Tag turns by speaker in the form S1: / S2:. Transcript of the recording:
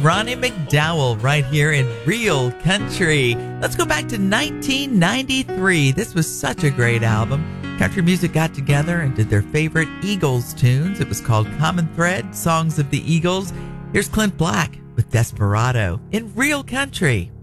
S1: Ronnie McDowell right here in Real Country. Let's go back to 1993. This was such a great album. Country music got together and did their favorite Eagles tunes. It was called Common Thread, Songs of the Eagles. Here's Clint Black with Desperado in Real Country.